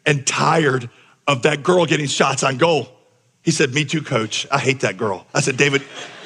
and tired of that girl getting shots on goal. He said, me too, coach. I hate that girl. I said, David,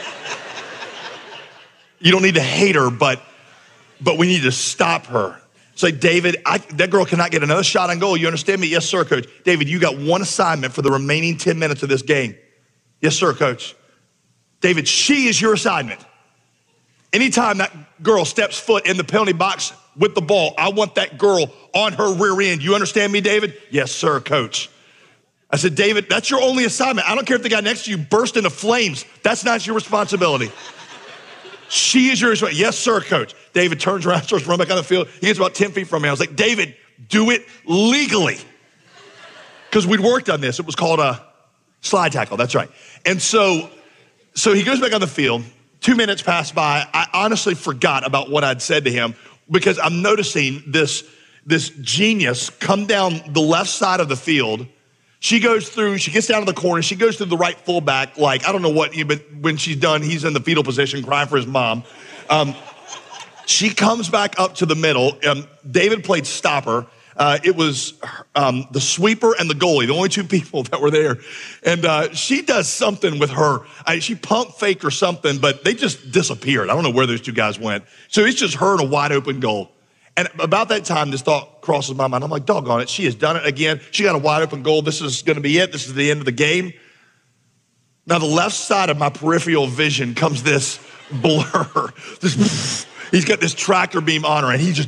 you don't need to hate her, but we need to stop her. Say, David, that girl cannot get another shot on goal. You understand me? Yes, sir, coach. David, you got one assignment for the remaining 10 minutes of this game. Yes, sir, coach. David, she is your assignment. Anytime that girl steps foot in the penalty box with the ball, I want that girl on her rear end. You understand me, David? Yes, sir, coach. I said, David, that's your only assignment. I don't care if the guy next to you burst into flames. That's not your responsibility. She is your responsibility. Yes, sir, coach. David turns around, starts running back on the field. He gets about 10 feet from me. I was like, David, do it legally. Because we'd worked on this. It was called a slide tackle. That's right. And so he goes back on the field. 2 minutes passed by. I honestly forgot about what I'd said to him because I'm noticing this genius come down the left side of the field. She gets down to the corner. She goes through the right fullback, like, I don't know what, but when she's done, he's in the fetal position crying for his mom. She comes back up to the middle. David played stopper. It was the sweeper and the goalie, the only two people that were there. And she does something with her. She pump faked or something, but they just disappeared. I don't know where those two guys went. So it's just her and a wide open goal. And about that time, this thought crosses my mind. I'm like, doggone it, she has done it again. She got a wide open goal. This is gonna be it. This is the end of the game. Now the left side of my peripheral vision comes this blur. He's got this tractor beam on her and he just,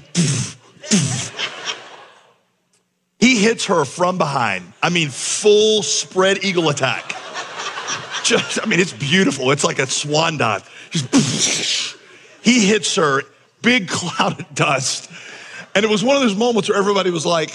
he hits her from behind. I mean, full spread eagle attack. It's beautiful. It's like a swan dive. He hits her, big cloud of dust. And it was one of those moments where everybody was like,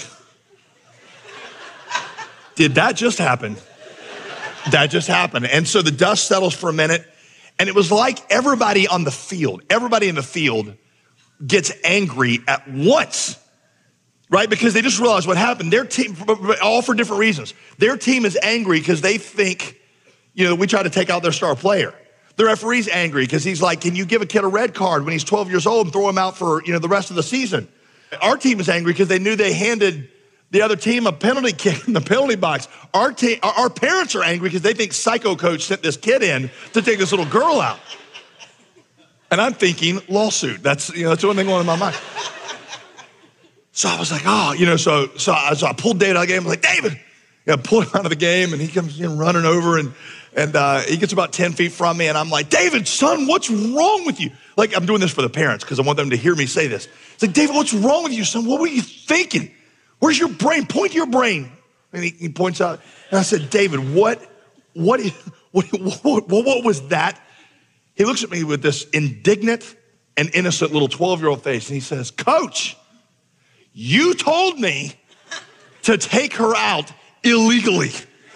did that just happen? That just happened. And so the dust settles for a minute. And it was like everybody in the field gets angry at once, right? Because they just realized what happened. Their team, all for different reasons. Their team is angry because they think, we tried to take out their star player. The referee's angry because he's like, can you give a kid a red card when he's 12 years old and throw him out for, the rest of the season? Our team is angry because they knew they handed the other team a penalty kick in the penalty box. Our parents are angry because they think psycho coach sent this kid in to take this little girl out. And I'm thinking lawsuit. That's the only thing going in my mind. So I was like, so I pulled David out of the game. I was like, David, pulled him out of the game, and he comes in running over, and he gets about 10 feet from me, and I'm like, David, son, what's wrong with you? Like, I'm doing this for the parents because I want them to hear me say this. It's like, David, what's wrong with you, son? What were you thinking? Where's your brain? Point to your brain. And he points out, and I said, David, what was that? He looks at me with this indignant and innocent little 12-year-old face, and he says, Coach, you told me to take her out illegally.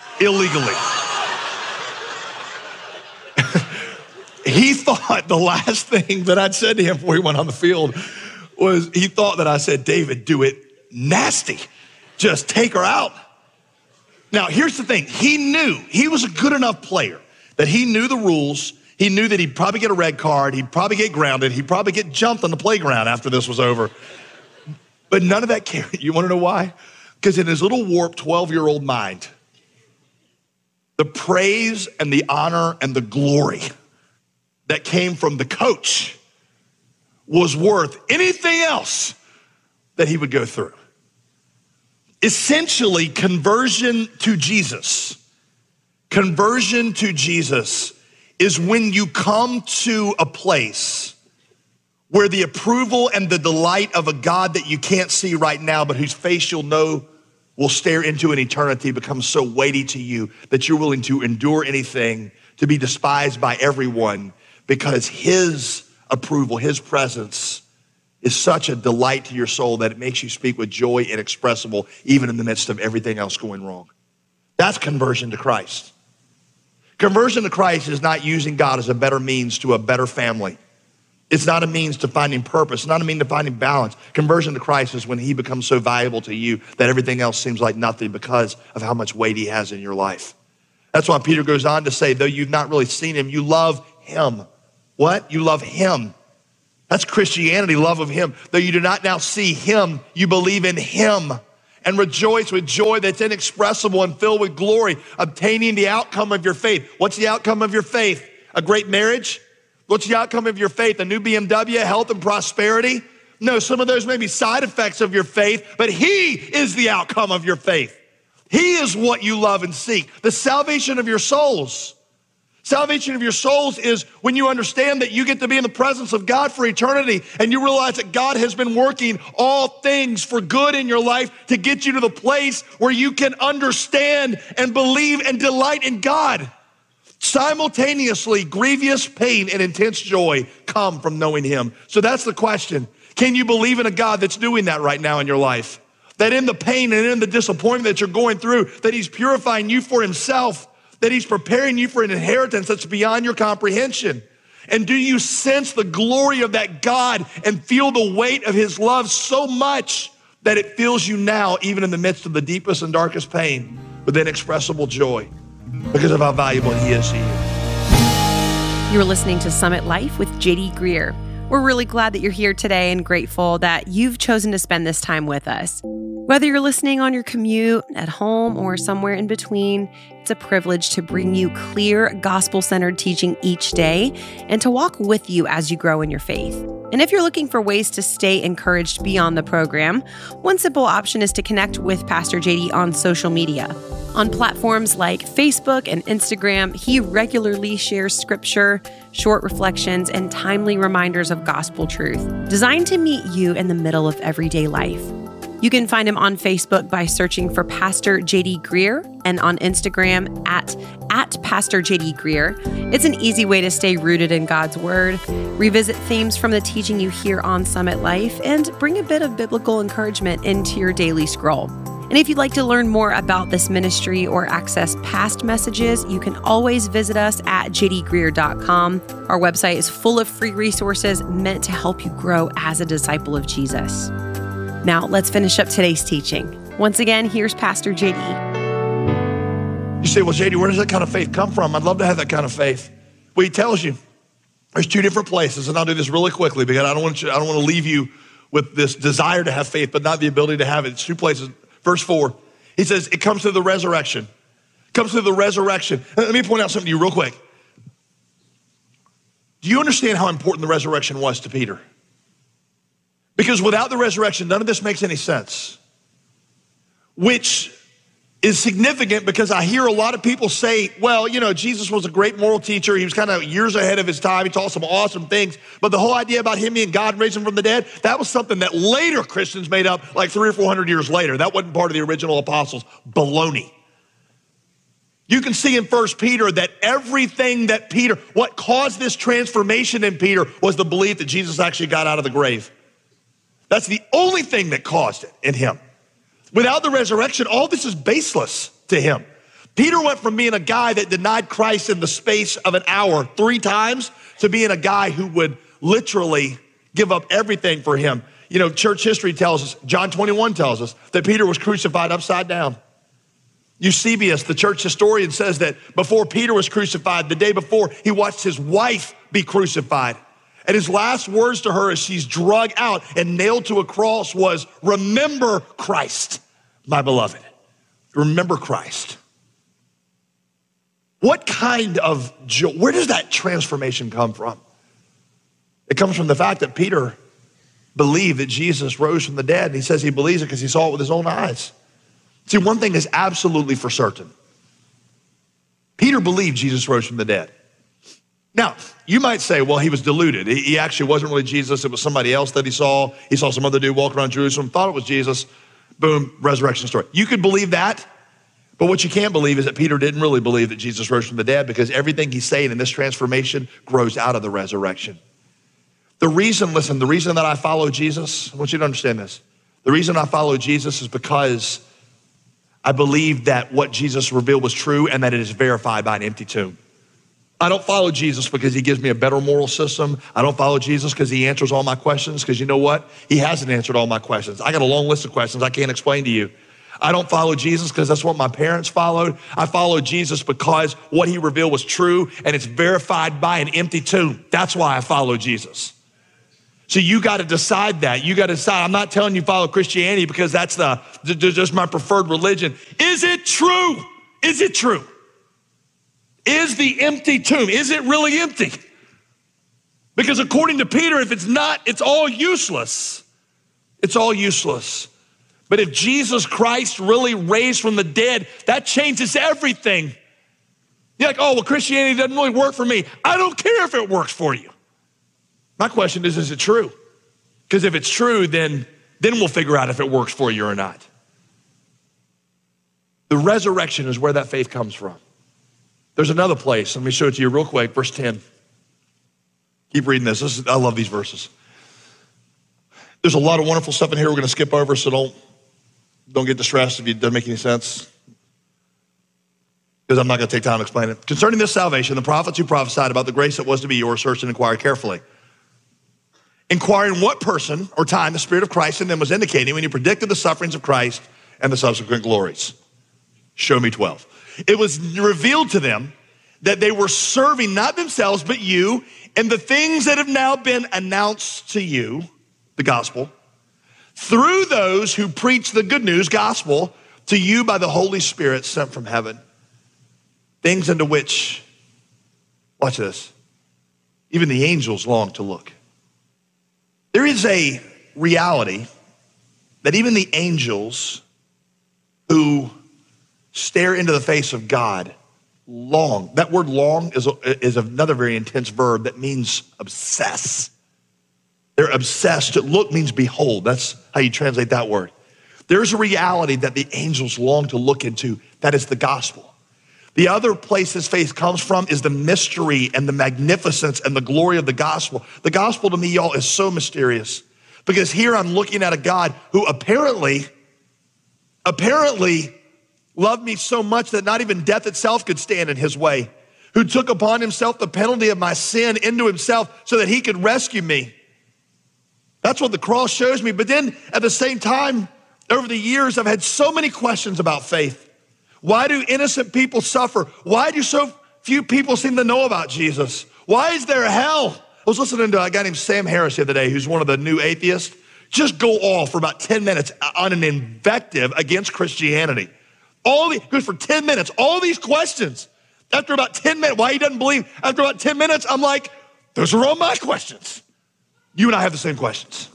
He thought the last thing that I'd said to him before he went on the field was he thought that I said, David, do it nasty. Just take her out. Now, here's the thing. He knew he was a good enough player that he knew the rules. He knew that he'd probably get a red card. He'd probably get grounded. He'd probably get jumped on the playground after this was over. But none of that cared. You want to know why? Because in his little warped 12-year-old mind, the praise and the honor and the glory that came from the coach was worth anything else that he would go through. Essentially, conversion to Jesus is when you come to a place where the approval and the delight of a God that you can't see right now, but whose face you'll know will stare into an eternity, becomes so weighty to you that you're willing to endure anything, to be despised by everyone, because his approval, his presence is such a delight to your soul that it makes you speak with joy inexpressible, even in the midst of everything else going wrong. That's conversion to Christ. Conversion to Christ is not using God as a better means to a better family. It's not a means to finding purpose. It's not a means to finding balance. Conversion to Christ is when he becomes so valuable to you that everything else seems like nothing because of how much weight he has in your life. That's why Peter goes on to say, though you've not really seen him, you love him. What? You love him. That's Christianity, love of him. Though you do not now see him, you believe in him and rejoice with joy that's inexpressible and filled with glory, obtaining the outcome of your faith. What's the outcome of your faith? A great marriage? What's the outcome of your faith? A new BMW, health and prosperity? No, some of those may be side effects of your faith, but he is the outcome of your faith. He is what you love and seek. The salvation of your souls. Salvation of your souls is when you understand that you get to be in the presence of God for eternity and you realize that God has been working all things for good in your life to get you to the place where you can understand and believe and delight in God. Simultaneously, grievous pain and intense joy come from knowing him. So that's the question. Can you believe in a God that's doing that right now in your life? That in the pain and in the disappointment that you're going through, that he's purifying you for himself, that he's preparing you for an inheritance that's beyond your comprehension. And do you sense the glory of that God and feel the weight of his love so much that it fills you now, even in the midst of the deepest and darkest pain, with inexpressible joy because of how valuable he is to you? You're listening to Summit Life with JD Greear. We're really glad that you're here today and grateful that you've chosen to spend this time with us. Whether you're listening on your commute, at home, or somewhere in between, it's a privilege to bring you clear, gospel-centered teaching each day and to walk with you as you grow in your faith. And if you're looking for ways to stay encouraged beyond the program, one simple option is to connect with Pastor JD on social media. On platforms like Facebook and Instagram, he regularly shares scripture, short reflections, and timely reminders of gospel truth, designed to meet you in the middle of everyday life. You can find him on Facebook by searching for Pastor JD Greear and on Instagram at Pastor JD Greear. It's an easy way to stay rooted in God's Word, revisit themes from the teaching you hear on Summit Life, and bring a bit of biblical encouragement into your daily scroll. And if you'd like to learn more about this ministry or access past messages, you can always visit us at jdgreear.com. Our website is full of free resources meant to help you grow as a disciple of Jesus. Now, let's finish up today's teaching. Once again, here's Pastor JD. You say, well, JD, where does that kind of faith come from? I'd love to have that kind of faith. Well, he tells you there's two different places, and I'll do this really quickly because I don't want to leave you with this desire to have faith, but not the ability to have it. It's two places. Verse 4, he says, it comes through the resurrection. It comes through the resurrection. Let me point out something to you real quick. Do you understand how important the resurrection was to Peter? Because without the resurrection, none of this makes any sense. Which is significant because I hear a lot of people say, well, you know, Jesus was a great moral teacher. He was kind of years ahead of his time. He taught some awesome things. But the whole idea about him being God raising from the dead, that was something that later Christians made up like 300 or 400 years later. That wasn't part of the original apostles. Baloney. You can see in 1 Peter that everything that what caused this transformation in Peter was the belief that Jesus actually got out of the grave. That's the only thing that caused it in him. Without the resurrection, all this is baseless to him. Peter went from being a guy that denied Christ in the space of an hour 3 times to being a guy who would literally give up everything for him. You know, church history tells us, John 21 tells us that Peter was crucified upside down. Eusebius, the church historian, says that before Peter was crucified, the day before, he watched his wife be crucified. And his last words to her as she's drug out and nailed to a cross was, remember Christ, my beloved. Remember Christ. What kind of joy, where does that transformation come from? It comes from the fact that Peter believed that Jesus rose from the dead. And he says he believes it because he saw it with his own eyes. See, one thing is absolutely for certain. Peter believed Jesus rose from the dead. Now, you might say, well, he was deluded. He actually wasn't really Jesus. It was somebody else that he saw. He saw some other dude walk around Jerusalem, thought it was Jesus. Boom, resurrection story. You could believe that, but what you can't believe is that Peter didn't really believe that Jesus rose from the dead because everything he's saying in this transformation grows out of the resurrection. The reason that I follow Jesus, I want you to understand this. The reason I follow Jesus is because I believe that what Jesus revealed was true and that it is verified by an empty tomb. I don't follow Jesus because he gives me a better moral system. I don't follow Jesus because he answers all my questions, because you know what? He hasn't answered all my questions. I got a long list of questions I can't explain to you. I don't follow Jesus because that's what my parents followed. I follow Jesus because what he revealed was true and it's verified by an empty tomb. That's why I follow Jesus. So you got to decide that. You got to decide. I'm not telling you follow Christianity because that's just my preferred religion. Is it true? Is it true? Is the empty tomb, is it really empty? Because according to Peter, if it's not, it's all useless. It's all useless. But if Jesus Christ really raised from the dead, that changes everything. You're like, oh, well, Christianity doesn't really work for me. I don't care if it works for you. My question is it true? Because if it's true, then we'll figure out if it works for you or not. The resurrection is where that faith comes from. There's another place. Let me show it to you real quick. Verse 10. Keep reading this. I love these verses. There's a lot of wonderful stuff in here we're going to skip over, so don't get distressed if it doesn't make any sense, because I'm not going to take time to explain it. Concerning this salvation, the prophets who prophesied about the grace that was to be yours searched and inquired carefully, inquiring what person or time the Spirit of Christ in them was indicating when he predicted the sufferings of Christ and the subsequent glories. Show me 12. It was revealed to them that they were serving not themselves but you, and the things that have now been announced to you, the gospel, through those who preach the good news, gospel, to you by the Holy Spirit sent from heaven. Things into which, watch this, even the angels long to look. There is a reality that even the angels who stare into the face of God long. That word long is another very intense verb that means obsess. They're obsessed. To look means behold. That's how you translate that word. There's a reality that the angels long to look into. That is the gospel. The other place this faith comes from is the mystery and the magnificence and the glory of the gospel. The gospel to me, y'all, is so mysterious, because here I'm looking at a God who apparently loved me so much that not even death itself could stand in his way, who took upon himself the penalty of my sin into himself so that he could rescue me. That's what the cross shows me. But then at the same time, over the years, I've had so many questions about faith. Why do innocent people suffer? Why do so few people seem to know about Jesus? Why is there a hell? I was listening to a guy named Sam Harris the other day, who's one of the new atheists, just go off for about 10 minutes on an invective against Christianity. Because for 10 minutes, all these questions. After about 10 minutes, why he doesn't believe, after about 10 minutes, I'm like, those are all my questions. You and I have the same questions.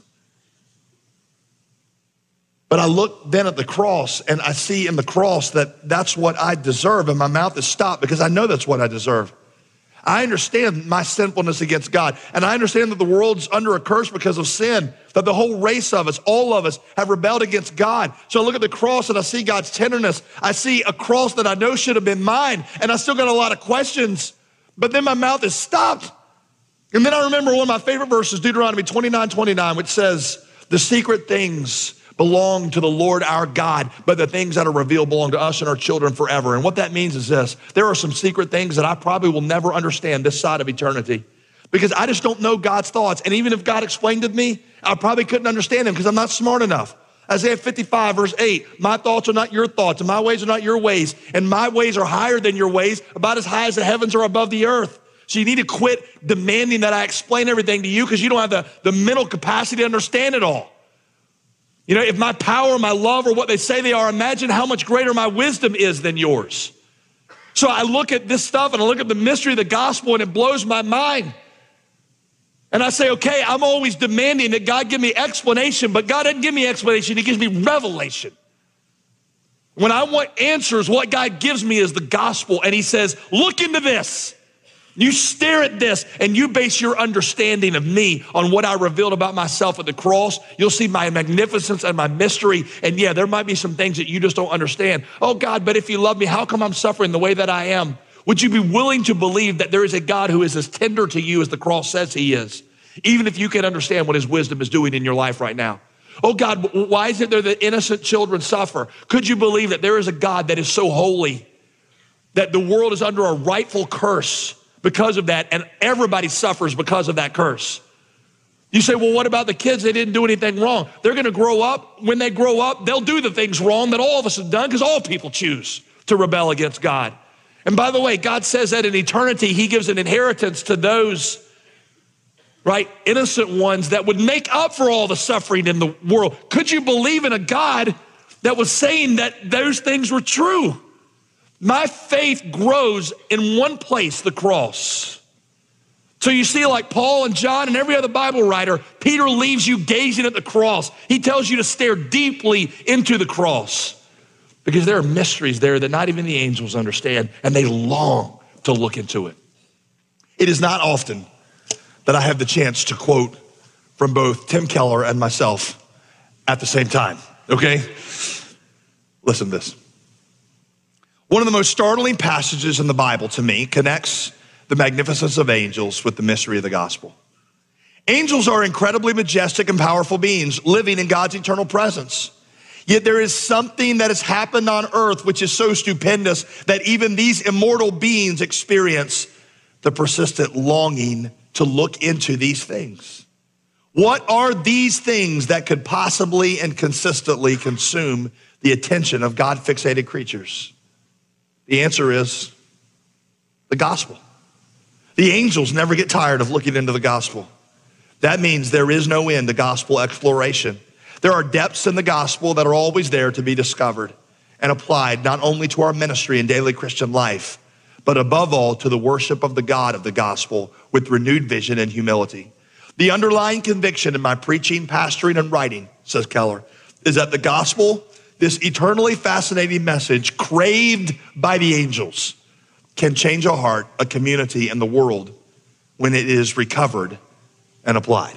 But I look then at the cross, and I see in the cross that that's what I deserve, and my mouth is stopped because I know that's what I deserve. I understand my sinfulness against God, and I understand that the world's under a curse because of sin, that the whole race of us, all of us, have rebelled against God. So I look at the cross and I see God's tenderness. I see a cross that I know should have been mine, and I still got a lot of questions, but then my mouth is stopped. And then I remember one of my favorite verses, Deuteronomy 29:29, which says, the secret things belong to the Lord our God, but the things that are revealed belong to us and our children forever. And what that means is this: there are some secret things that I probably will never understand this side of eternity, because I just don't know God's thoughts. And even if God explained to me, I probably couldn't understand them because I'm not smart enough. Isaiah 55 verse 8, my thoughts are not your thoughts and my ways are not your ways. And my ways are higher than your ways, about as high as the heavens are above the earth. So you need to quit demanding that I explain everything to you, because you don't have the mental capacity to understand it all. You know, if my power, my love are what they say they are, imagine how much greater my wisdom is than yours. So I look at this stuff and I look at the mystery of the gospel, and it blows my mind. And I say, okay, I'm always demanding that God give me explanation, but God doesn't give me explanation, he gives me revelation. When I want answers, what God gives me is the gospel, and he says, look into this. You stare at this and you base your understanding of me on what I revealed about myself at the cross. You'll see my magnificence and my mystery. And yeah, there might be some things that you just don't understand. Oh God, but if you love me, how come I'm suffering the way that I am? Would you be willing to believe that there is a God who is as tender to you as the cross says he is, even if you can understand what his wisdom is doing in your life right now? Oh God, why is it there that innocent children suffer? Could you believe that there is a God that is so holy that the world is under a rightful curse because of that, and everybody suffers because of that curse? You say, well, what about the kids? They didn't do anything wrong. They're gonna grow up. When they grow up, they'll do the things wrong that all of us have done, because all people choose to rebel against God. And by the way, God says that in eternity, he gives an inheritance to those right? Innocent ones that would make up for all the suffering in the world. Could you believe in a God that was saying that those things were true? My faith grows in one place, the cross. So you see, like Paul and John and every other Bible writer, Peter leaves you gazing at the cross. He tells you to stare deeply into the cross because there are mysteries there that not even the angels understand, and they long to look into it. It is not often that I have the chance to quote from both Tim Keller and myself at the same time, okay? Listen to this. One of the most startling passages in the Bible to me connects the magnificence of angels with the mystery of the gospel. Angels are incredibly majestic and powerful beings living in God's eternal presence. Yet there is something that has happened on earth which is so stupendous that even these immortal beings experience the persistent longing to look into these things. What are these things that could possibly and consistently consume the attention of God-fixated creatures? The answer is the gospel. The angels never get tired of looking into the gospel. That means there is no end to gospel exploration. There are depths in the gospel that are always there to be discovered and applied not only to our ministry and daily Christian life, but above all to the worship of the God of the gospel with renewed vision and humility. The underlying conviction in my preaching, pastoring, and writing, says Keller, is that the gospel, this eternally fascinating message craved by the angels, can change a heart, a community, and the world when it is recovered and applied.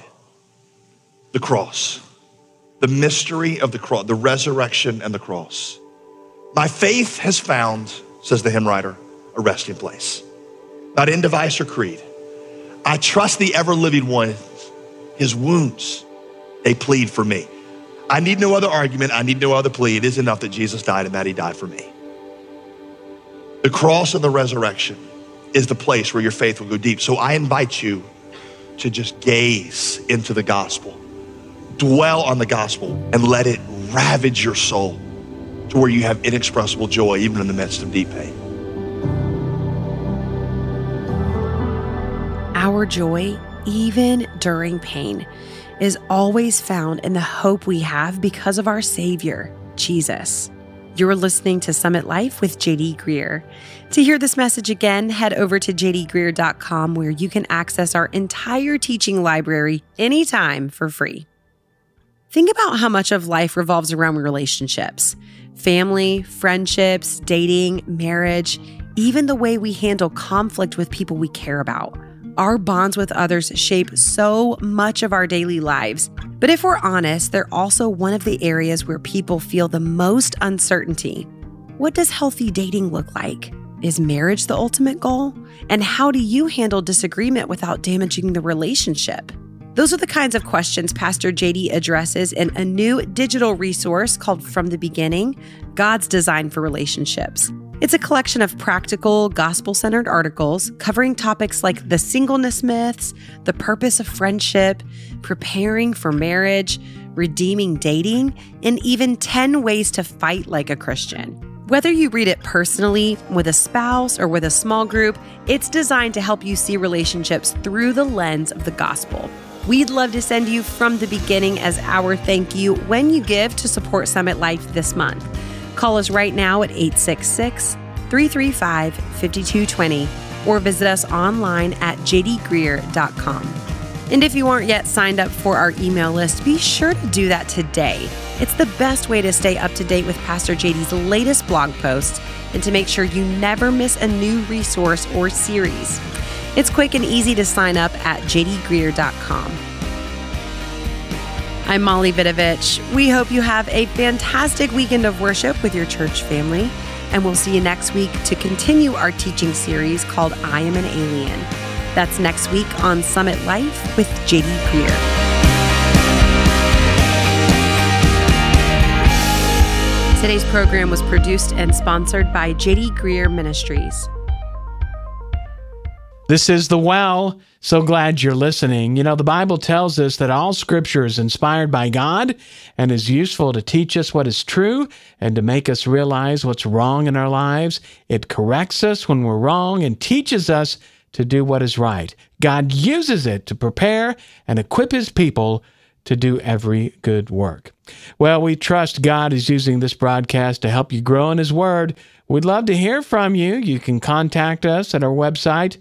The cross, the mystery of the cross, the resurrection and the cross. My faith has found, says the hymn writer, a resting place, not in device or creed. I trust the ever-living one. His wounds, they plead for me. I need no other argument. I need no other plea. It is enough that Jesus died and that he died for me. The cross and the resurrection is the place where your faith will go deep. So I invite you to just gaze into the gospel, dwell on the gospel, and let it ravage your soul to where you have inexpressible joy even in the midst of deep pain. Our joy, even during pain, is always found in the hope we have because of our Savior, Jesus. You're listening to Summit Life with JD Greear. To hear this message again, head over to jdgreear.com where you can access our entire teaching library anytime for free. Think about how much of life revolves around relationships. Family, friendships, dating, marriage, even the way we handle conflict with people we care about. Our bonds with others shape so much of our daily lives. But if we're honest, they're also one of the areas where people feel the most uncertainty. What does healthy dating look like? Is marriage the ultimate goal? And how do you handle disagreement without damaging the relationship? Those are the kinds of questions Pastor JD addresses in a new digital resource called From the Beginning, God's Design for Relationships. It's a collection of practical, gospel-centered articles covering topics like the singleness myths, the purpose of friendship, preparing for marriage, redeeming dating, and even 10 ways to fight like a Christian. Whether you read it personally, with a spouse, or with a small group, it's designed to help you see relationships through the lens of the gospel. We'd love to send you From the Beginning as our thank you when you give to support Summit Life this month. Call us right now at 866-335-5220 or visit us online at jdgreear.com. And if you aren't yet signed up for our email list, be sure to do that today. It's the best way to stay up to date with Pastor JD's latest blog posts and to make sure you never miss a new resource or series. It's quick and easy to sign up at jdgreear.com. I'm Molly Vidovich. We hope you have a fantastic weekend of worship with your church family, and we'll see you next week to continue our teaching series called I Am an Alien. That's next week on Summit Life with JD Greear. Today's program was produced and sponsored by JD Greear Ministries. This is The Well. So glad you're listening. You know, the Bible tells us that all Scripture is inspired by God and is useful to teach us what is true and to make us realize what's wrong in our lives. It corrects us when we're wrong and teaches us to do what is right. God uses it to prepare and equip His people to do every good work. Well, we trust God is using this broadcast to help you grow in His Word. We'd love to hear from you. You can contact us at our website,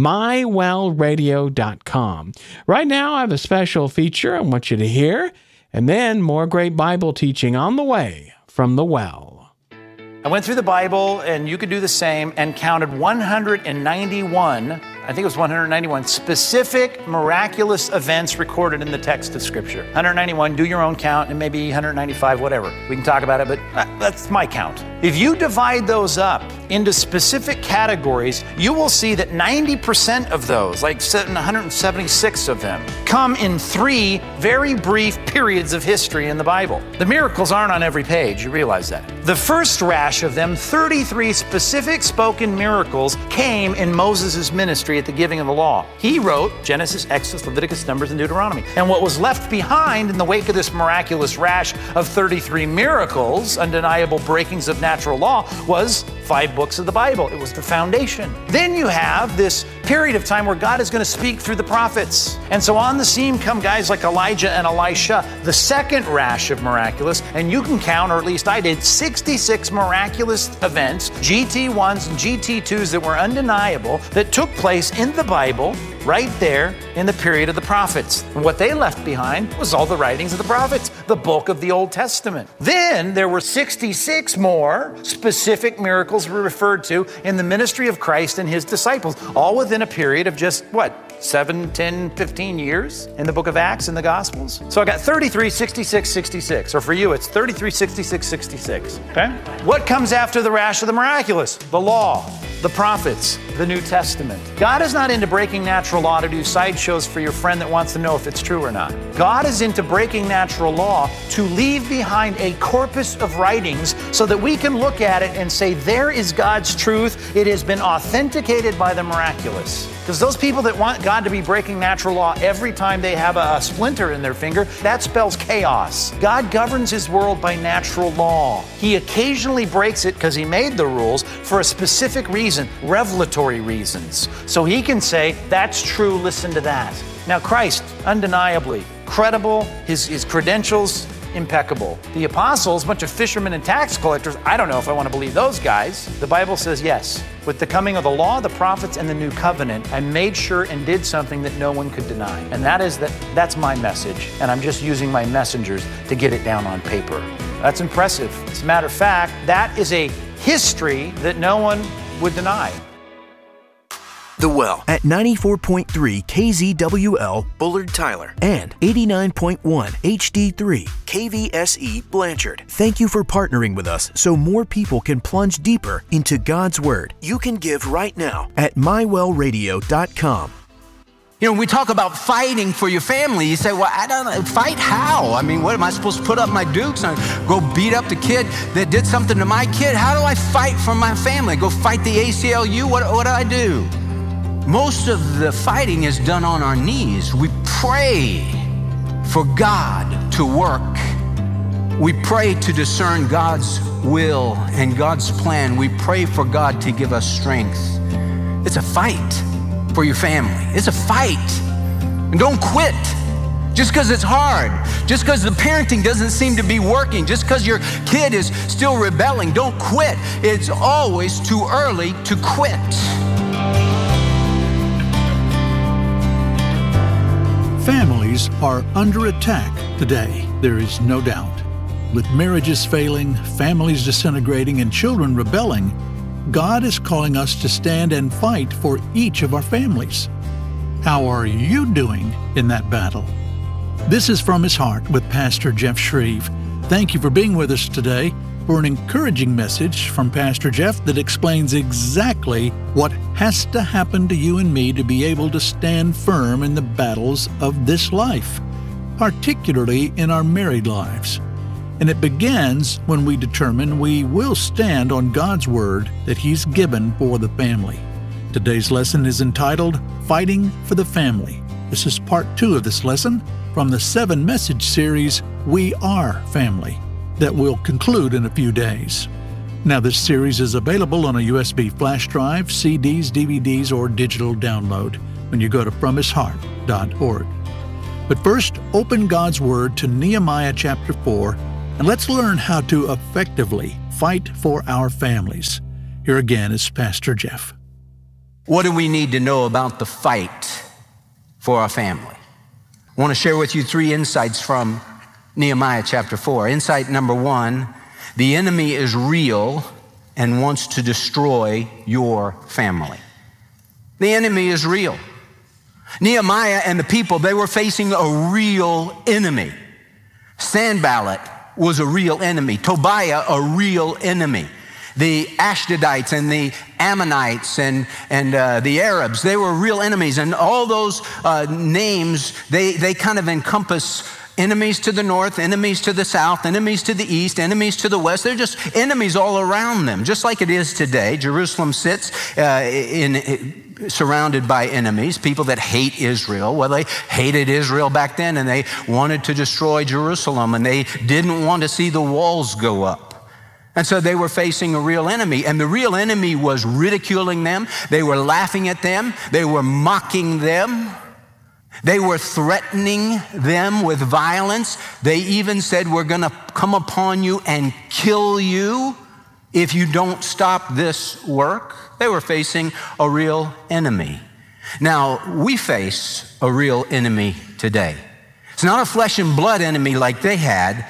mywellradio.com. Right now, I have a special feature I want you to hear, and then more great Bible teaching on the way from the Well. I went through the Bible, and you could do the same, and counted 191, I think it was 191, specific miraculous events recorded in the text of Scripture. 191, do your own count, and maybe 195, whatever. We can talk about it, but that's my count. If you divide those up into specific categories, you will see that 90% of those, like 176 of them, come in 3 very brief periods of history in the Bible. The miracles aren't on every page, you realize that. The first rash of them, 33 specific spoken miracles, came in Moses' ministry at the giving of the law. He wrote Genesis, Exodus, Leviticus, Numbers, and Deuteronomy. And what was left behind in the wake of this miraculous rash of 33 miracles, undeniable breakings of natural law, was 5 books of the Bible. It was the foundation. Then you have this period of time where God is going to speak through the prophets. And so on the scene come guys like Elijah and Elisha, the second rash of miraculous, and you can count, or at least I did, 66 miraculous events, GT1s and GT2s that were undeniable, that took place in the Bible right there in the period of the prophets. And what they left behind was all the writings of the prophets, the bulk of the Old Testament. Then there were 66 more specific miracles we referred to in the ministry of Christ and His disciples, all within a period of just, 7, 10, 15 years in the book of Acts and the Gospels. So I got 33, 66, 66. Or for you, it's 33, 66, 66. Okay? What comes after the rash of the miraculous? The law, the prophets, the New Testament. God is not into breaking natural law to do sideshows for your friend that wants to know if it's true or not. God is into breaking natural law to leave behind a corpus of writings so that we can look at it and say, there is God's truth. It has been authenticated by the miraculous. Because those people that want God to be breaking natural law every time they have a splinter in their finger, that spells chaos. God governs His world by natural law. He occasionally breaks it because He made the rules for a specific reason, revelatory reasons. So He can say, that's true, listen to that. Now Christ, undeniably credible, his credentials, impeccable. The apostles, a bunch of fishermen and tax collectors, I don't know if I want to believe those guys. The Bible says yes. With the coming of the law, the prophets, and the new covenant, I made sure and did something that no one could deny. And that's my message. And I'm just using my messengers to get it down on paper. That's impressive. As a matter of fact, that is a history that no one would deny. The Well at 94.3 KZWL Bullard Tyler and 89.1 HD3 KVSE Blanchard. Thank you for partnering with us so more people can plunge deeper into God's Word. You can give right now at mywellradio.com. You know, we talk about fighting for your family. You say, well, I don't know, fight how? I mean, what am I supposed to put up my dukes and go beat up the kid that did something to my kid? How do I fight for my family? Go fight the ACLU? What do I do? Most of the fighting is done on our knees. We pray for God to work. We pray to discern God's will and God's plan. We pray for God to give us strength. It's a fight for your family. It's a fight. And don't quit just because it's hard, just because the parenting doesn't seem to be working, just because your kid is still rebelling. Don't quit. It's always too early to quit. Families are under attack today, there is no doubt. With marriages failing, families disintegrating, and children rebelling, God is calling us to stand and fight for each of our families. How are you doing in that battle? This is From His Heart with Pastor Jeff Shreve. Thank you for being with us today for an encouraging message from Pastor Jeff that explains exactly what has to happen to you and me to be able to stand firm in the battles of this life, particularly in our married lives. And it begins when we determine we will stand on God's Word that He's given for the family. Today's lesson is entitled, Fighting for the Family. This is part 2 of this lesson from the 7-message series, We Are Family, that will conclude in a few days. Now, this series is available on a USB flash drive, CDs, DVDs, or digital download when you go to FromHisHeart.org. But first, open God's Word to Nehemiah chapter 4, and let's learn how to effectively fight for our families. Here again is Pastor Jeff. What do we need to know about the fight for our family? I want to share with you 3 insights from Nehemiah chapter 4. Insight number 1, the enemy is real and wants to destroy your family. The enemy is real. Nehemiah and the people, they were facing a real enemy. Sanballat was a real enemy. Tobiah, a real enemy. The Ashdodites and the Ammonites and the Arabs, they were real enemies. And all those names, they kind of encompass enemies to the north, enemies to the south, enemies to the east, enemies to the west. They're just enemies all around them, just like it is today. Jerusalem sits surrounded by enemies, people that hate Israel. Well, they hated Israel back then, and they wanted to destroy Jerusalem, and they didn't want to see the walls go up. And so they were facing a real enemy, and the real enemy was ridiculing them. They were laughing at them. They were mocking them. They were threatening them with violence. They even said, we're going to come upon you and kill you if you don't stop this work. They were facing a real enemy. Now, we face a real enemy today. It's not a flesh and blood enemy like they had.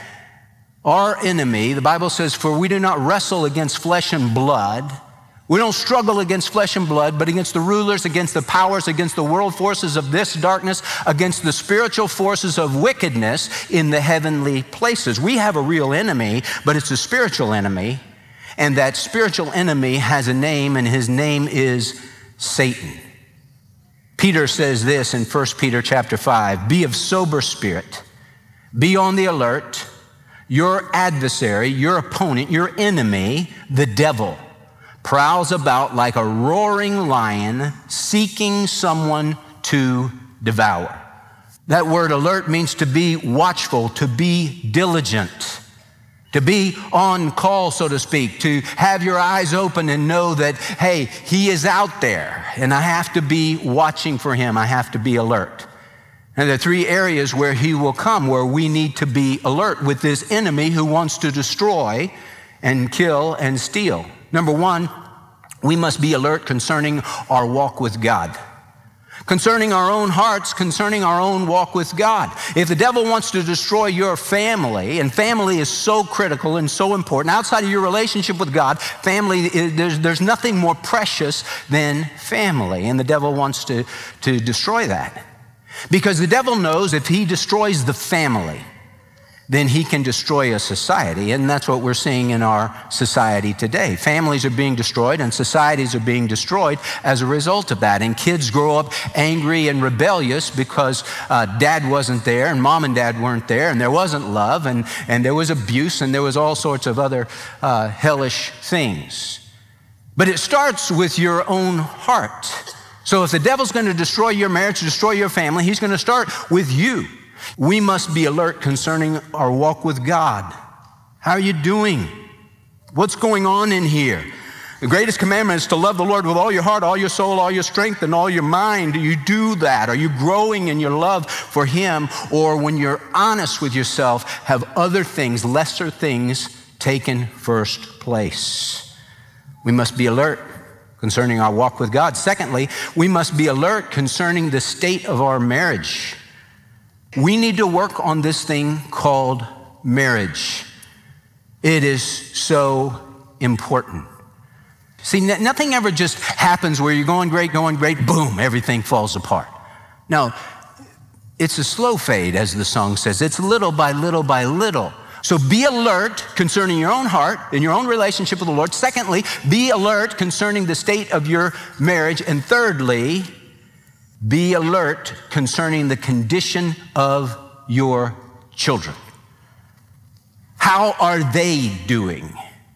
Our enemy, the Bible says, for we do not wrestle against flesh and blood. We don't struggle against flesh and blood, but against the rulers, against the powers, against the world forces of this darkness, against the spiritual forces of wickedness in the heavenly places. We have a real enemy, but it's a spiritual enemy, and that spiritual enemy has a name, and his name is Satan. Peter says this in 1 Peter chapter 5, be of sober spirit, be on the alert. Your adversary, your opponent, your enemy, the devil, prowls about like a roaring lion, seeking someone to devour. That word alert means to be watchful, to be diligent, to be on call, so to speak, to have your eyes open and know that, hey, he is out there, and I have to be watching for him. I have to be alert. And there are 3 areas where he will come, where we need to be alert with this enemy who wants to destroy and kill and steal. Number 1, we must be alert concerning our walk with God, concerning our own hearts, concerning our own walk with God. If the devil wants to destroy your family, and family is so critical and so important, outside of your relationship with God, family, there's nothing more precious than family, and the devil wants to destroy that. Because the devil knows if he destroys the family, then he can destroy a society, and that's what we're seeing in our society today. Families are being destroyed, and societies are being destroyed as a result of that. And kids grow up angry and rebellious because dad wasn't there, and mom and dad weren't there, and there wasn't love, and there was abuse, and there was all sorts of other hellish things. But it starts with your own heart. So if the devil's going to destroy your marriage, destroy your family, he's going to start with you. We must be alert concerning our walk with God. How are you doing? What's going on in here? The greatest commandment is to love the Lord with all your heart, all your soul, all your strength, and all your mind. Do you do that? Are you growing in your love for him? Or when you're honest with yourself, have other things, lesser things, taken first place? We must be alert concerning our walk with God. Secondly, we must be alert concerning the state of our marriage. We need to work on this thing called marriage. It is so important. See, nothing ever just happens where you're going great, boom, everything falls apart. No, it's a slow fade, as the song says. It's little by little by little. So be alert concerning your own heart and your own relationship with the Lord. Secondly, be alert concerning the state of your marriage. And thirdly, be alert concerning the condition of your children. How are they doing?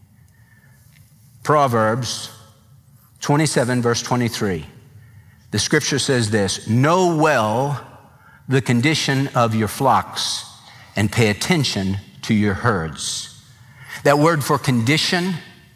Proverbs 27, verse 23. The scripture says this, know well the condition of your flocks and pay attention to your herds. That word for condition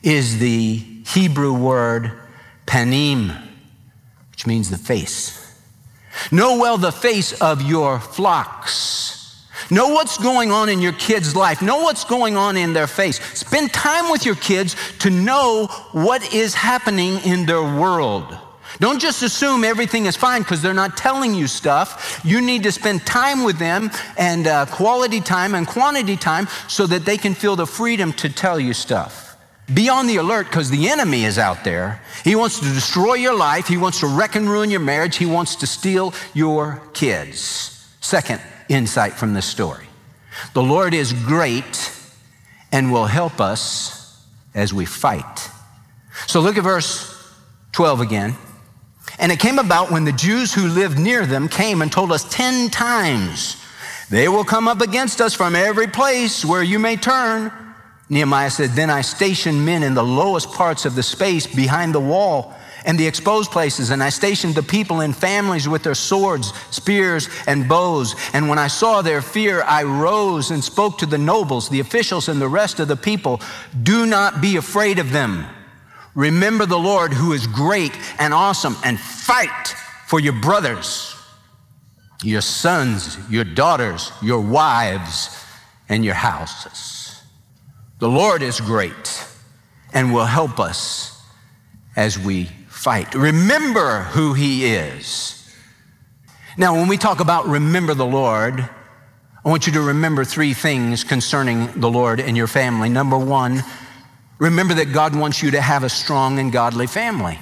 is the Hebrew word panim, which means the face. Know well the face of your flocks. Know what's going on in your kids' life. Know what's going on in their face. Spend time with your kids to know what is happening in their world. Don't just assume everything is fine because they're not telling you stuff. You need to spend time with them, and quality time and quantity time, so that they can feel the freedom to tell you stuff. Be on the alert because the enemy is out there. He wants to destroy your life. He wants to wreck and ruin your marriage. He wants to steal your kids. Second insight from this story. The Lord is great and will help us as we fight. So look at verse 12 again. And it came about when the Jews who lived near them came and told us 10 times, they will come up against us from every place where you may turn. Nehemiah said, then I stationed men in the lowest parts of the space behind the wall and the exposed places, and I stationed the people in families with their swords, spears, and bows. And when I saw their fear, I rose and spoke to the nobles, the officials, and the rest of the people. Do not be afraid of them. Remember the Lord who is great and awesome, and fight for your brothers, your sons, your daughters, your wives, and your houses. The Lord is great and will help us as we fight. Remember who he is. Now, when we talk about remember the Lord, I want you to remember 3 things concerning the Lord and your family. Number 1, remember that God wants you to have a strong and godly family.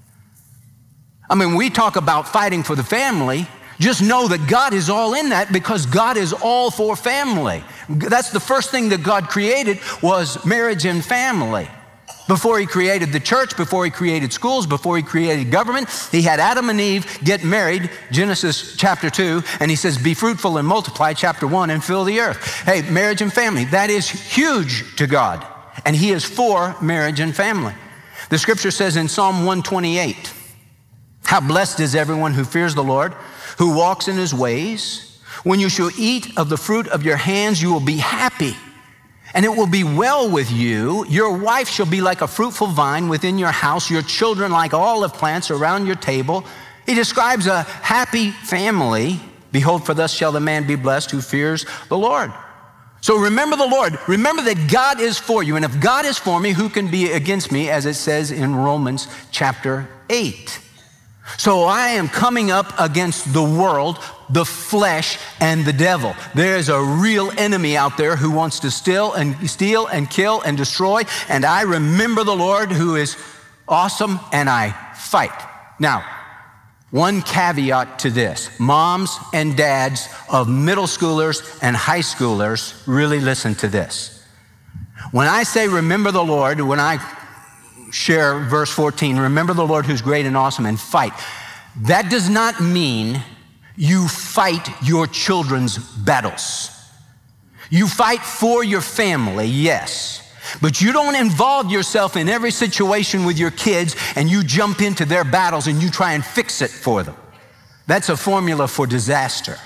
I mean, we talk about fighting for the family. Just know that God is all in that, because God is all for family. That's the first thing that God created, was marriage and family. Before he created the church, before he created schools, before he created government, he had Adam and Eve get married, Genesis chapter 2, and he says, be fruitful and multiply, chapter 1, and fill the earth. Hey, marriage and family, that is huge to God, and he is for marriage and family. The scripture says in Psalm 128, how blessed is everyone who fears the Lord, who walks in his ways. When you shall eat of the fruit of your hands, you will be happy, and it will be well with you. Your wife shall be like a fruitful vine within your house, your children like olive plants around your table. He describes a happy family. Behold, for thus shall the man be blessed who fears the Lord. So remember the Lord. Remember that God is for you. And if God is for me, who can be against me, as it says in Romans chapter 8. So I am coming up against the world, the flesh, and the devil. There's a real enemy out there who wants to steal and kill and destroy. And I remember the Lord who is awesome, and I fight. Now, one caveat to this. Moms and dads of middle schoolers and high schoolers, really listen to this. When I say remember the Lord, when I share verse 14, remember the Lord who's great and awesome, and fight. That does not mean you fight your children's battles. You fight for your family, yes, but you don't involve yourself in every situation with your kids and you jump into their battles and you try and fix it for them. That's a formula for disaster.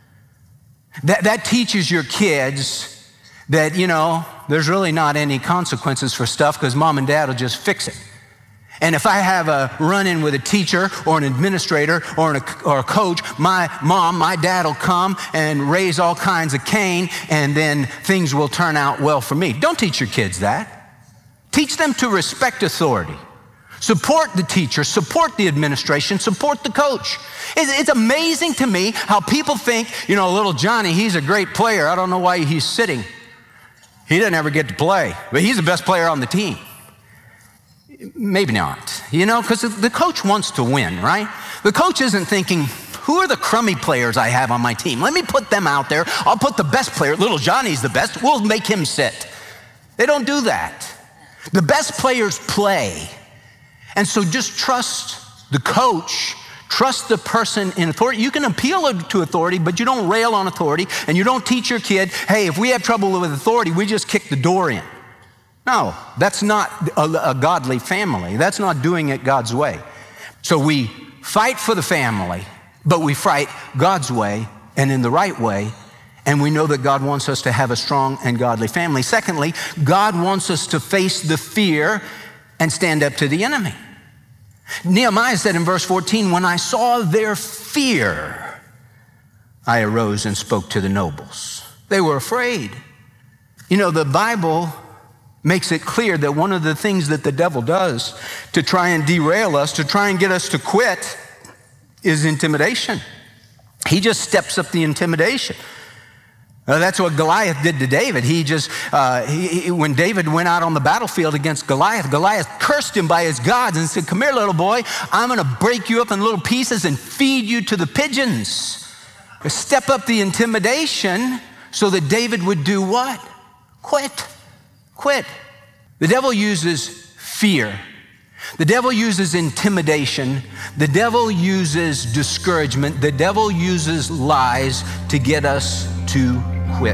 That teaches your kids that, there's really not any consequences for stuff because mom and dad will just fix it. And if I have a run-in with a teacher or an administrator or a coach, my mom, my dad will come and raise all kinds of Cain, and then things will turn out well for me. Don't teach your kids that. Teach them to respect authority. Support the teacher, support the administration, support the coach. It's amazing to me how people think, little Johnny, he's a great player. I don't know why he's sitting. He doesn't ever get to play, but he's the best player on the team. Maybe not, because the coach wants to win, right? The coach isn't thinking, who are the crummy players I have on my team? Let me put them out there. I'll put the best player. Little Johnny's the best. We'll make him sit. They don't do that. The best players play. And so just trust the coach. Trust the person in authority. You can appeal to authority, but you don't rail on authority, and you don't teach your kid, hey, if we have trouble with authority, we just kick the door in. No, that's not a godly family. That's not doing it God's way. So we fight for the family, but we fight God's way and in the right way. And we know that God wants us to have a strong and godly family. Secondly, God wants us to face the fear and stand up to the enemy. Nehemiah said in verse 14, when I saw their fear, I arose and spoke to the nobles. They were afraid. You know, the Bible makes it clear that one of the things that the devil does to try and derail us, to try and get us to quit, is intimidation. He just steps up the intimidation. That's what Goliath did to David. When David went out on the battlefield against Goliath, Goliath cursed him by his gods and said, come here, little boy, I'm going to break you up in little pieces and feed you to the pigeons. Step up the intimidation so that David would do what? Quit. The devil uses fear. The devil uses intimidation. The devil uses discouragement. The devil uses lies to get us to quit.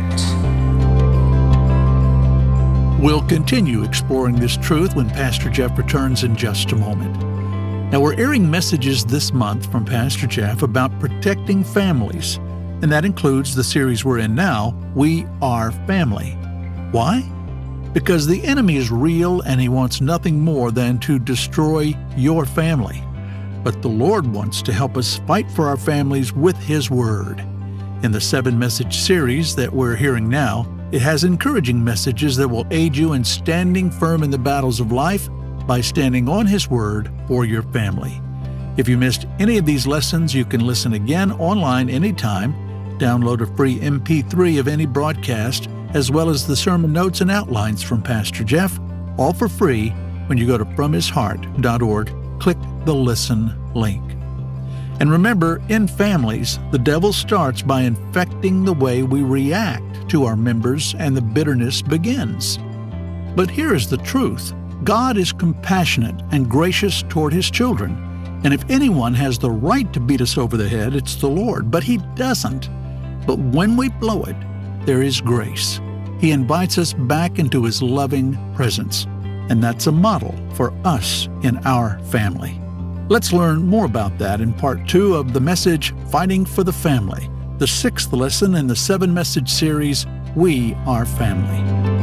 We'll continue exploring this truth when Pastor Jeff returns in just a moment. Now, we're airing messages this month from Pastor Jeff about protecting families, and that includes the series we're in now, We Are Family. Why? Because the enemy is real and he wants nothing more than to destroy your family. But the Lord wants to help us fight for our families with His Word. In the 7-message series that we're hearing now, it has encouraging messages that will aid you in standing firm in the battles of life by standing on His Word for your family. If you missed any of these lessons, you can listen again online anytime. Download a free MP3 of any broadcast, as well as the sermon notes and outlines from Pastor Jeff, all for free when you go to FromHisHeart.org, click the Listen link. And remember, in families, the devil starts by infecting the way we react to our members, and the bitterness begins. But here is the truth. God is compassionate and gracious toward His children. And if anyone has the right to beat us over the head, it's the Lord. But He doesn't. But when we blow it, there is grace. He invites us back into His loving presence. And that's a model for us in our family. Let's learn more about that in part 2 of the message, Fighting for the Family, the 6th lesson in the 7-message series, We Are Family.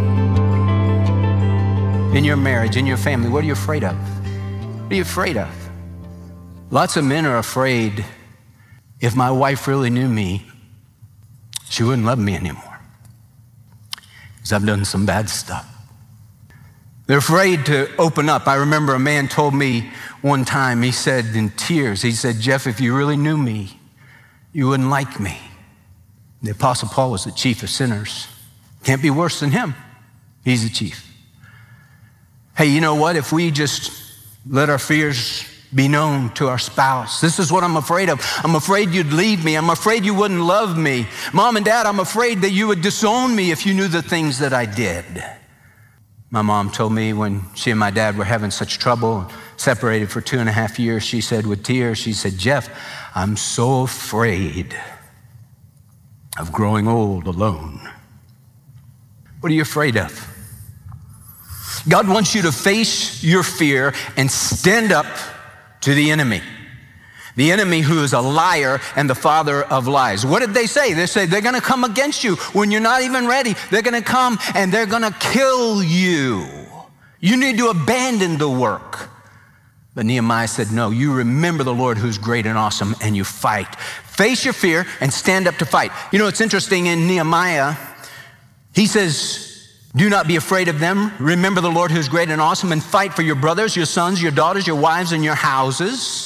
In your marriage, in your family, what are you afraid of? What are you afraid of? Lots of men are afraid, if my wife really knew me, she wouldn't love me anymore, because I've done some bad stuff. They're afraid to open up. I remember a man told me one time, he said in tears, he said, Jeff, if you really knew me, you wouldn't like me. The Apostle Paul was the chief of sinners. Can't be worse than him. He's the chief. Hey, you know what? If we just let our fears be known to our spouse, this is what I'm afraid of. I'm afraid you'd leave me. I'm afraid you wouldn't love me. Mom and Dad, I'm afraid that you would disown me if you knew the things that I did. My mom told me when she and my dad were having such trouble, separated for 2.5 years, she said with tears, she said, Jeff, I'm so afraid of growing old alone. What are you afraid of? God wants you to face your fear and stand up to the enemy. The enemy who is a liar and the father of lies. What did they say? They said they're going to come against you when you're not even ready. They're going to come and they're going to kill you. You need to abandon the work. But Nehemiah said, no, you remember the Lord who's great and awesome, and you fight. Face your fear and stand up to fight. You know, it's interesting in Nehemiah, he says, do not be afraid of them. Remember the Lord who's great and awesome, and fight for your brothers, your sons, your daughters, your wives, and your houses.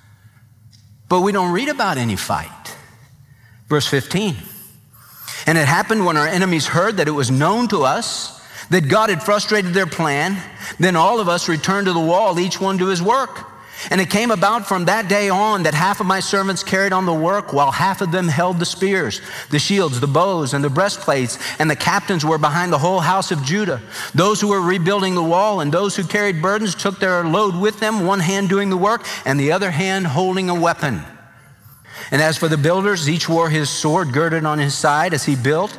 But we don't read about any fight. Verse 15. And it happened when our enemies heard that it was known to us that God had frustrated their plan, then all of us returned to the wall, each one to his work. And it came about from that day on that half of my servants carried on the work, while half of them held the spears, the shields, the bows, and the breastplates, and the captains were behind the whole house of Judah. Those who were rebuilding the wall and those who carried burdens took their load with them, one hand doing the work and the other hand holding a weapon. And as for the builders, each wore his sword girded on his side as he built,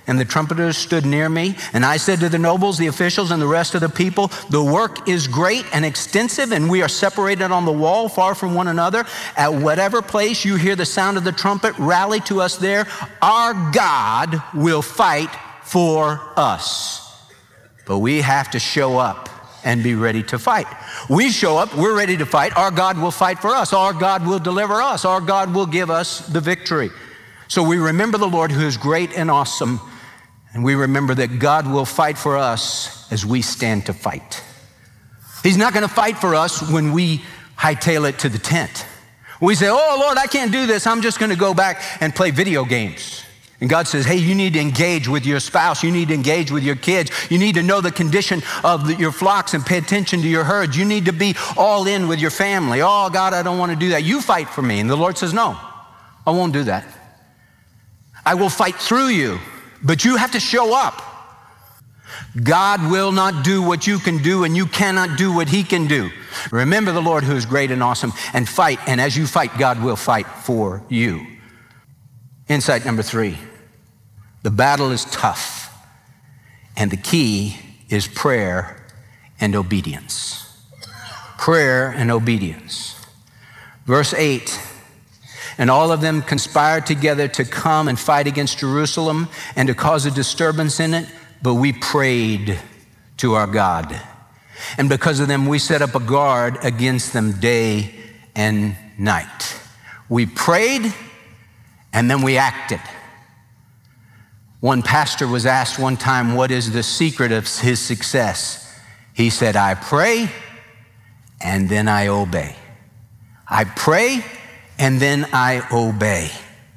and the trumpeters stood near me. And I said to the nobles, the officials, and the rest of the people, the work is great and extensive, and we are separated on the wall far from one another. At whatever place you hear the sound of the trumpet, rally to us there. Our God will fight for us. But we have to show up and be ready to fight. We show up, we're ready to fight. Our God will fight for us. Our God will deliver us. Our God will give us the victory. So we remember the Lord who is great and awesome, and we remember that God will fight for us as we stand to fight. He's not going to fight for us when we hightail it to the tent. We say, oh, Lord, I can't do this. I'm just going to go back and play video games. And God says, hey, you need to engage with your spouse. You need to engage with your kids. You need to know the condition of your flocks and pay attention to your herds. You need to be all in with your family. Oh, God, I don't want to do that. You fight for me. And the Lord says, no, I won't do that. I will fight through you, but you have to show up. God will not do what you can do, and you cannot do what he can do. Remember the Lord who is great and awesome, and fight. And as you fight, God will fight for you. Insight number 3. The battle is tough, and the key is prayer and obedience. Prayer and obedience. Verse 8, and all of them conspired together to come and fight against Jerusalem and to cause a disturbance in it, but we prayed to our God. And because of them, we set up a guard against them day and night. We prayed, and then we acted. One pastor was asked one time, what is the secret of his success? He said, I pray, and then I obey. I pray, and then I obey.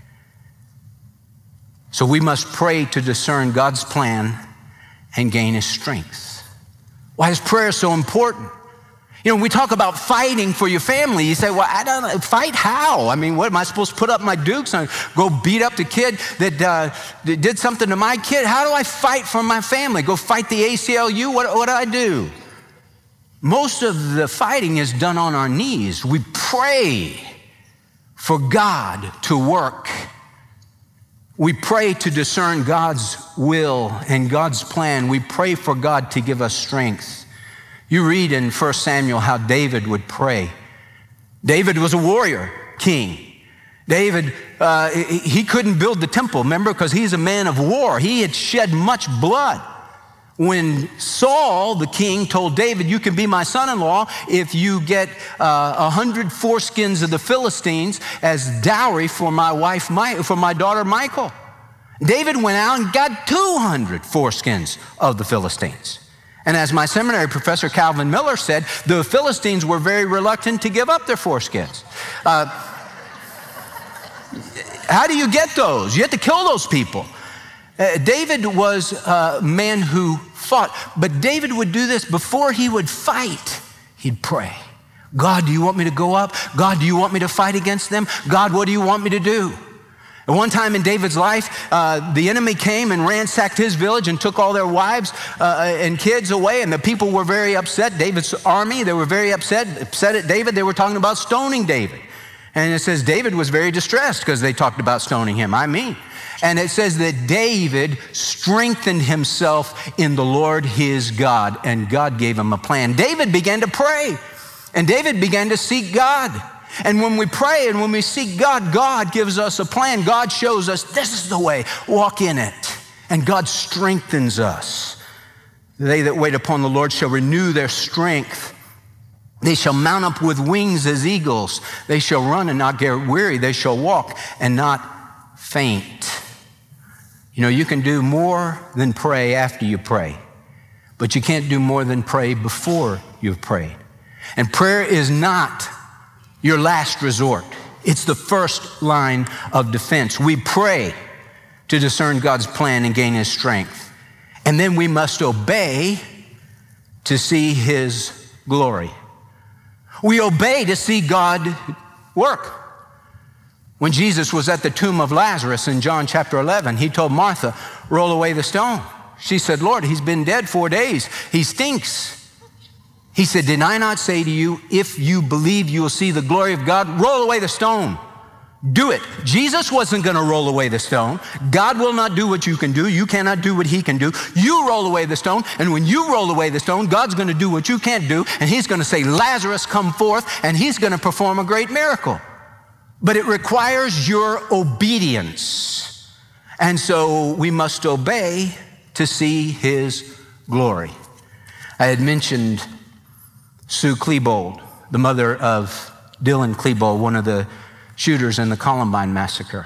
So we must pray to discern God's plan and gain his strength. Why is prayer so important? You know, we talk about fighting for your family. You say, well, I don't know, fight how? I mean, what am I supposed to put up my dukes and go beat up the kid that did something to my kid? How do I fight for my family? Go fight the ACLU? What do I do? Most of the fighting is done on our knees. We pray for God to work. We pray to discern God's will and God's plan. We pray for God to give us strength. You read in 1 Samuel how David would pray. David was a warrior king. David, he couldn't build the temple, remember, because he's a man of war. He had shed much blood. When Saul, the king, told David, you can be my son-in-law if you get 100 foreskins of the Philistines as dowry for my daughter Michal. David went out and got 200 foreskins of the Philistines. And as my seminary professor Calvin Miller said, the Philistines were very reluctant to give up their foreskins. How do you get those? You have to kill those people. David was a man who fought, but David would do this before he would fight. He'd pray. God, do you want me to go up? God, do you want me to fight against them? God, what do you want me to do? At one time in David's life, the enemy came and ransacked his village and took all their wives and kids away, and the people were very upset. David's army, they were very upset at David. They were talking about stoning David. And it says David was very distressed because they talked about stoning him. And it says that David strengthened himself in the Lord his God, and God gave him a plan. David began to pray, and David began to seek God. And when we pray and when we seek God, God gives us a plan. God shows us this is the way, walk in it. And God strengthens us. They that wait upon the Lord shall renew their strength. They shall mount up with wings as eagles. They shall run and not get weary. They shall walk and not faint. You know, you can do more than pray after you pray, but you can't do more than pray before you've prayed. And prayer is not your last resort. It's the first line of defense. We pray to discern God's plan and gain his strength. And then we must obey to see his glory. We obey to see God work. When Jesus was at the tomb of Lazarus in John chapter 11, he told Martha, roll away the stone. She said, Lord, he's been dead 4 days. He stinks. He said, did I not say to you, if you believe you will see the glory of God, roll away the stone. Do it. Jesus wasn't going to roll away the stone. God will not do what you can do. You cannot do what he can do. You roll away the stone, and when you roll away the stone, God's going to do what you can't do, and he's going to say, Lazarus, come forth, and he's going to perform a great miracle. But it requires your obedience. And so we must obey to see his glory. I had mentioned Sue Klebold, the mother of Dylan Klebold, one of the shooters in the Columbine massacre.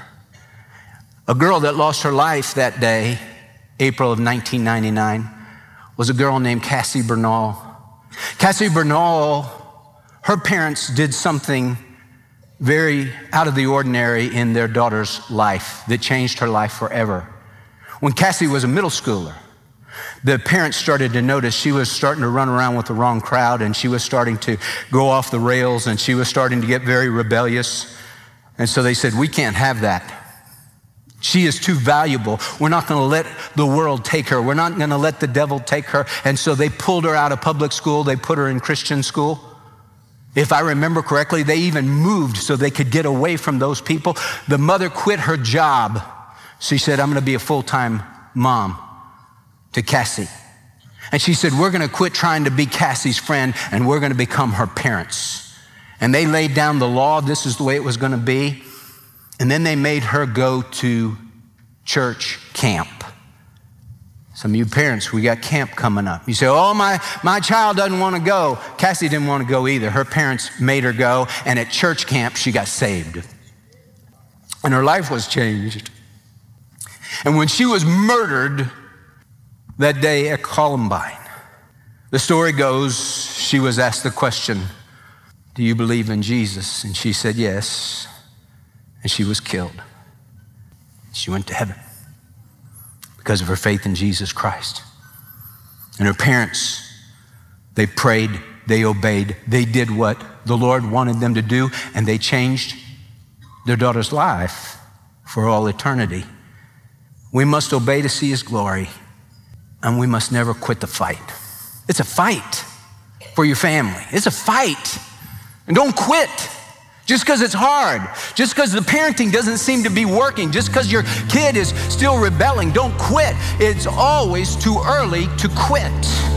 A girl that lost her life that day, April of 1999, was a girl named Cassie Bernal. Cassie Bernal, her parents did something very out of the ordinary in their daughter's life that changed her life forever. When Cassie was a middle schooler, the parents started to notice she was starting to run around with the wrong crowd, and she was starting to go off the rails, and she was starting to get very rebellious. And so they said, we can't have that. She is too valuable. We're not going to let the world take her. We're not going to let the devil take her. And so they pulled her out of public school. They put her in Christian school. If I remember correctly, they even moved so they could get away from those people. The mother quit her job. She said, I'm going to be a full-time mom to Cassie. And she said, we're going to quit trying to be Cassie's friend, and we're going to become her parents. And they laid down the law. This is the way it was going to be. And then they made her go to church camp. Some of you parents, we got camp coming up. You say, oh, my child doesn't want to go. Cassie didn't want to go either. Her parents made her go, and at church camp, she got saved. And her life was changed. And when she was murdered that day at Columbine, the story goes, she was asked the question, do you believe in Jesus? And she said yes. And she was killed. She went to heaven because of her faith in Jesus Christ. And her parents, they prayed, they obeyed, they did what the Lord wanted them to do, and they changed their daughter's life for all eternity. We must obey to see his glory, and we must never quit the fight. It's a fight for your family. It's a fight. And don't quit just because it's hard, just because the parenting doesn't seem to be working, just because your kid is still rebelling. Don't quit. It's always too early to quit.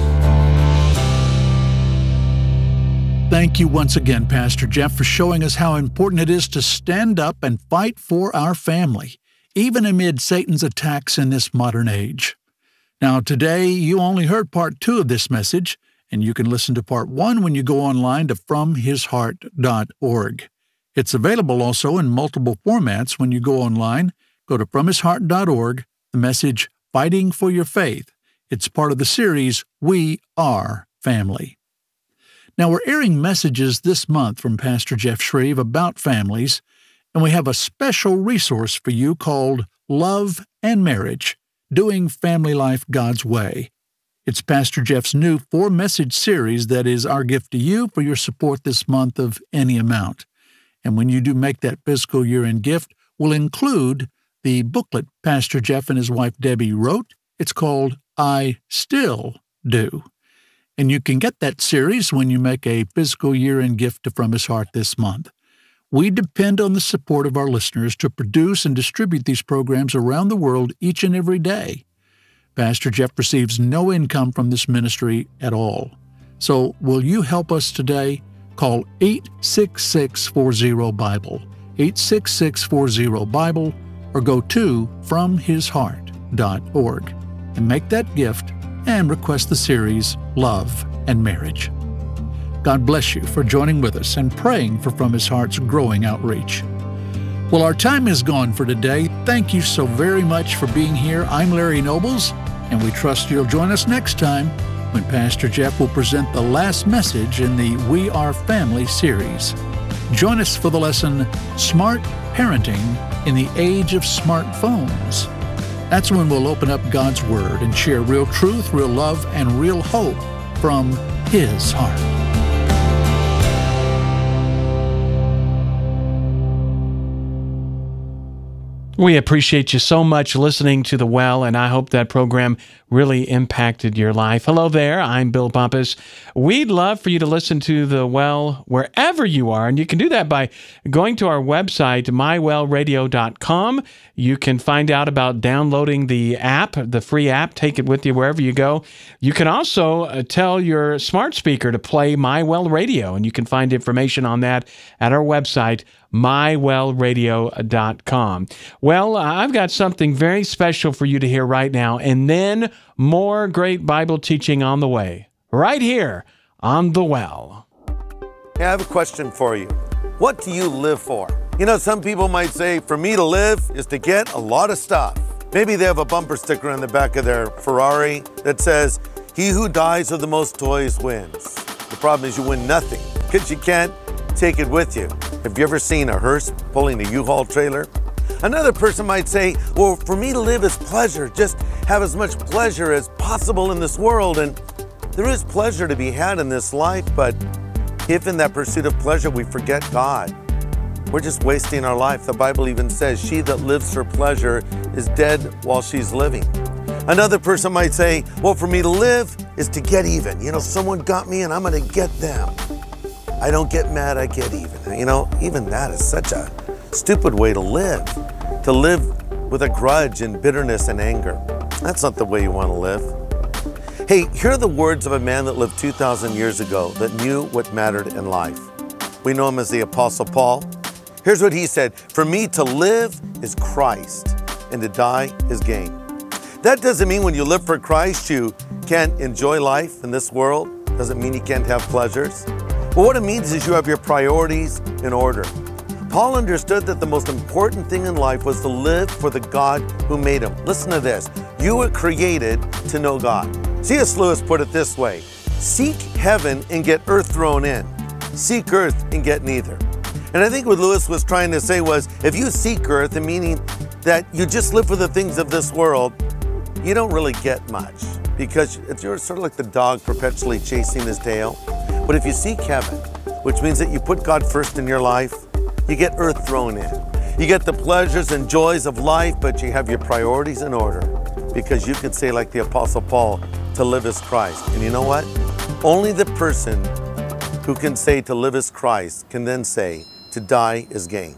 Thank you once again, Pastor Jeff, for showing us how important it is to stand up and fight for our family, even amid Satan's attacks in this modern age. Now, today, you only heard part 2 of this message, and you can listen to part 1 when you go online to FromHisHeart.org. It's available also in multiple formats when you go online. Go to FromHisHeart.org, the message Fighting for Your Faith. It's part of the series We Are Family. Now, we're airing messages this month from Pastor Jeff Shreve about families, and we have a special resource for you called Love and Marriage, Doing Family Life God's Way. It's Pastor Jeff's new 4-message series that is our gift to you for your support this month of any amount. And when you do make that fiscal year-end gift, we'll include the booklet Pastor Jeff and his wife Debbie wrote. It's called I Still Do. And you can get that series when you make a fiscal year-end gift to From His Heart this month. We depend on the support of our listeners to produce and distribute these programs around the world each and every day. Pastor Jeff receives no income from this ministry at all. So will you help us today? Call 866-40-BIBLE, 866-40-BIBLE, or go to FromHisHeart.org and make that gift and request the series Love and Marriage. God bless you for joining with us and praying for From His Heart's growing outreach. Well, our time is gone for today. Thank you so very much for being here. I'm Larry Nobles, and we trust you'll join us next time when Pastor Jeff will present the last message in the We Are Family series. Join us for the lesson, Smart Parenting in the Age of Smartphones. That's when we'll open up God's Word and share real truth, real love, and real hope from His heart. We appreciate you so much listening to The Well, and I hope that program really impacted your life. Hello there, I'm Bill Bumpus. We'd love for you to listen to The Well wherever you are, and you can do that by going to our website, mywellradio.com. You can find out about downloading the app, the free app. Take it with you wherever you go. You can also tell your smart speaker to play My Well Radio, and you can find information on that at our website, mywellradio.com. Well, I've got something very special for you to hear right now, and then more great Bible teaching on the way, right here on The Well. Hey, I have a question for you. What do you live for? You know, some people might say, for me to live is to get a lot of stuff. Maybe they have a bumper sticker on the back of their Ferrari that says, "He who dies with the most toys wins." The problem is you win nothing because you can't take it with you. Have you ever seen a hearse pulling a U-Haul trailer? Another person might say, well, for me to live is pleasure, just have as much pleasure as possible in this world. And there is pleasure to be had in this life, but if in that pursuit of pleasure we forget God, we're just wasting our life. The Bible even says, she that lives for pleasure is dead while she's living. Another person might say, well, for me to live is to get even. You know, someone got me and I'm going to get them. I don't get mad, I get even. You know, even that is such a stupid way to live with a grudge and bitterness and anger. That's not the way you want to live. Hey, here are the words of a man that lived 2,000 years ago that knew what mattered in life. We know him as the Apostle Paul. Here's what he said, "For me to live is Christ, and to die is gain." That doesn't mean when you live for Christ, you can't enjoy life in this world. Doesn't mean you can't have pleasures. But what it means is you have your priorities in order. Paul understood that the most important thing in life was to live for the God who made him. Listen to this. You were created to know God. C.S. Lewis put it this way, seek heaven and get earth thrown in. Seek earth and get neither. And I think what Lewis was trying to say was, if you seek earth, meaning that you just live for the things of this world, you don't really get much because you're sort of like the dog perpetually chasing his tail. But if you seek heaven, which means that you put God first in your life, you get earth thrown in. You get the pleasures and joys of life, but you have your priorities in order because you can say like the Apostle Paul, to live is Christ. And you know what? Only the person who can say to live is Christ can then say to die is gain.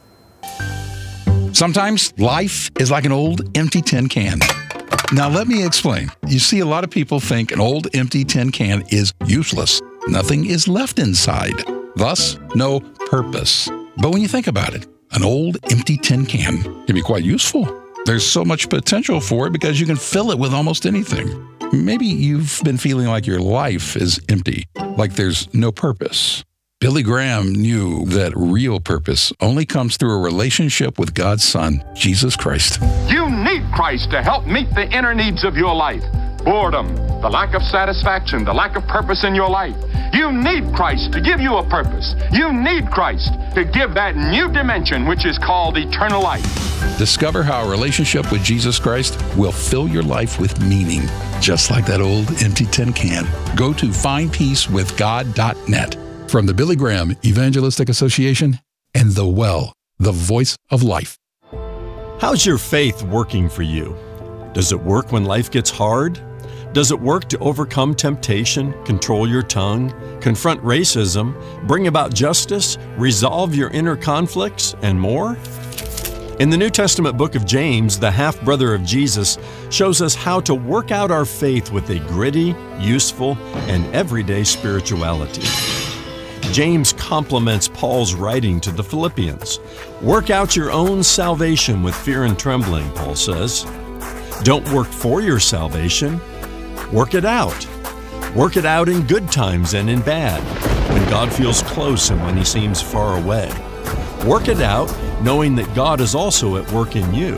Sometimes life is like an old empty tin can. Now let me explain. You see, a lot of people think an old empty tin can is useless. Nothing is left inside, thus no purpose. But when you think about it, an old empty tin can can be quite useful. There's so much potential for it because you can fill it with almost anything. Maybe you've been feeling like your life is empty, like there's no purpose. Billy Graham knew that real purpose only comes through a relationship with God's Son, Jesus Christ. You need Christ to help meet the inner needs of your life. Boredom, the lack of satisfaction, the lack of purpose in your life. You need Christ to give you a purpose. You need Christ to give that new dimension which is called eternal life. Discover how a relationship with Jesus Christ will fill your life with meaning, just like that old empty tin can. Go to findpeacewithgod.net. From the Billy Graham Evangelistic Association and The Well, the voice of life. How's your faith working for you? Does it work when life gets hard? Does it work to overcome temptation, control your tongue, confront racism, bring about justice, resolve your inner conflicts, and more? In the New Testament book of James, the half-brother of Jesus shows us how to work out our faith with a gritty, useful, and everyday spirituality. James compliments Paul's writing to the Philippians. Work out your own salvation with fear and trembling, Paul says. Don't work for your salvation. Work it out. Work it out in good times and in bad, when God feels close and when He seems far away. Work it out knowing that God is also at work in you.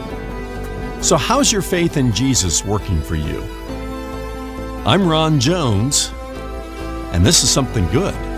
So how's your faith in Jesus working for you? I'm Ron Jones, and this is Something Good.